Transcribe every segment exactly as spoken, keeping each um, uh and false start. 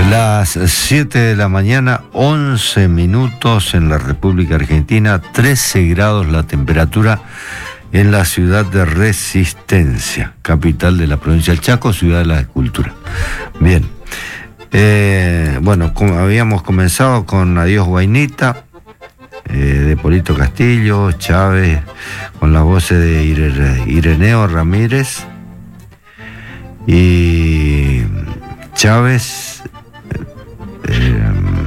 Las siete de la mañana, once minutos en la República Argentina, trece grados la temperatura en la ciudad de Resistencia, capital de la provincia del Chaco, ciudad de la escultura. Bien, eh, bueno, como habíamos comenzado con Adiós Guainita, eh, de Polito Castillo, Chávez, con las voces de Ire, Ireneo Ramírez y Chávez, eh,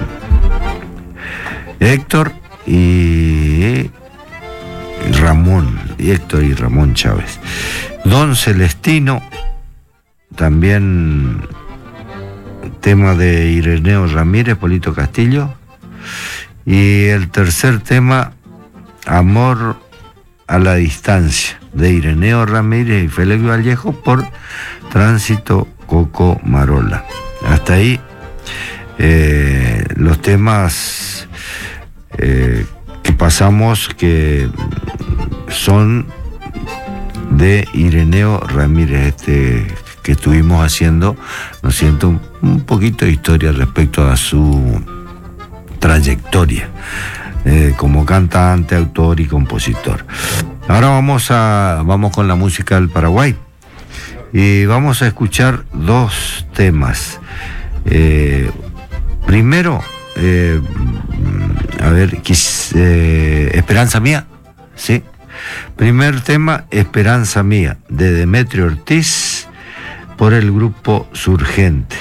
Héctor y Ramón, Héctor y Ramón Chávez. Don Celestino, también tema de Ireneo Ramírez, Polito Castillo. Y el tercer tema, Amor a la Distancia, de Ireneo Ramírez y Félix Vallejo, por Tránsito Coco Marola. Hasta ahí eh, los temas eh, que pasamos, que son de Ireneo Ramírez, este que estuvimos haciendo, ¿no es cierto?, un, un poquito de historia respecto a su trayectoria eh, como cantante, autor y compositor. Ahora vamos a vamos con la música del Paraguay y vamos a escuchar dos temas. Eh, primero, eh, a ver, quis, eh, Esperanza Mía, ¿sí? Primer tema, Esperanza Mía, de Demetrio Ortiz, por el grupo Surgente.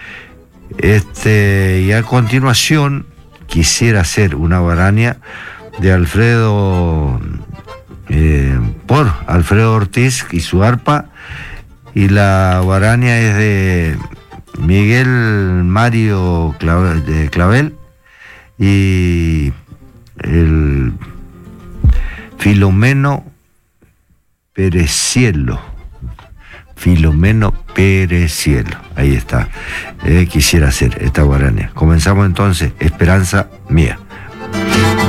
Este, y a continuación, Quisiera Ser una Guarania, de Alfredo, eh, por Alfredo Ortiz y su arpa, y la guarania es de Miguel Mario Clavel, de Clavel, y el Filomeno Perecielo, Filomeno Perecielo, ahí está. Eh, Quisiera Ser esta guarania. Comenzamos entonces, Esperanza Mía.